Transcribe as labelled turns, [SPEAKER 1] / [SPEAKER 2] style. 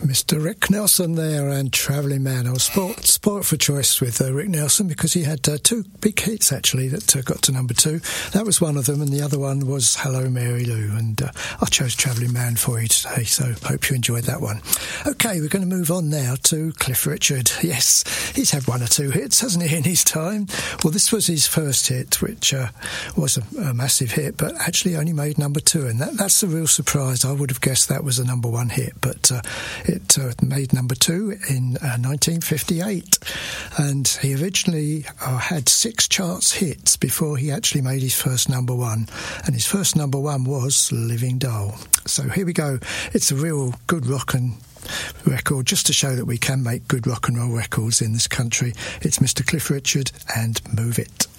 [SPEAKER 1] Mr. Rick Nelson there and Travelling Man. I was spoilt for choice with Rick Nelson because he had two big hits actually that got to number 2. That was one of them, and the other one was Hello Mary Lou, and I chose Travelling Man for you today, so hope you enjoyed that one. Okay, we're going to move on now to Cliff Richard. Yes, he's had 1 or 2 hits, hasn't he, in his time? Well, this was his first hit, which was a massive hit, but actually only made number 2, and that's the real surprise. I would have guessed that was a number 1 hit, but it made number 2 in 1958, and he originally had 6 charts hits before he actually made his first number 1, and his first number 1 was Living Doll. So here we go. It's a real good rockin' record, just to show that we can make good rock and roll records in this country. It's Mr. Cliff Richard and Move It.